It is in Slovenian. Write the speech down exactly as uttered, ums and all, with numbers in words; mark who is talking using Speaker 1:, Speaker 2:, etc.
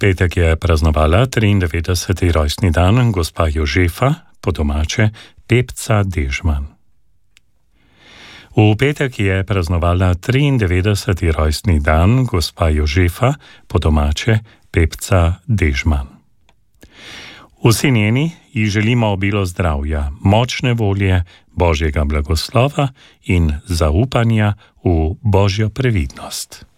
Speaker 1: petek je praznovala triindevetdeseti rojstni dan gospa Jožefa, po domače Pepca Dežman. V petek je praznovala triindevetdeseti rojstni dan gospa Jožefa, po domače Pepca Dežman. Vsi njeni ji želimo obilo zdravja, močne volje, Božjega blagoslova in zaupanja v Božjo previdnost.